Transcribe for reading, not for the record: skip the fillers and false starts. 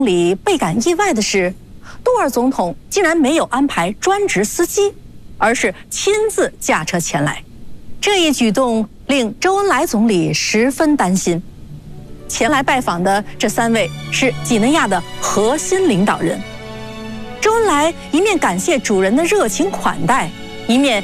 里倍感意外的是，杜尔总统竟然没有安排专职司机，而是亲自驾车前来。这一举动令周恩来总理十分担心。前来拜访的这3位是几内亚的核心领导人。周恩来一面感谢主人的热情款待，一面